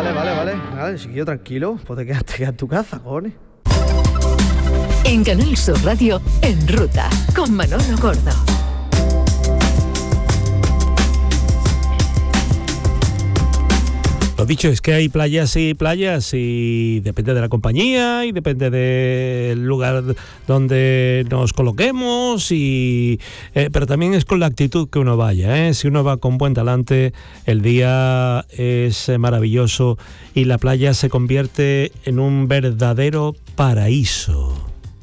Vale, chiquillo, tranquilo. Pues te quedas en tu casa, cojones. En Canal Sur Radio, En Ruta, con Manolo Gordo. Lo dicho es que hay playas y depende de la compañía y depende del lugar donde nos coloquemos pero también es con la actitud que uno vaya, ¿eh? Si uno va con buen talante, el día es maravilloso y la playa se convierte en un verdadero paraíso.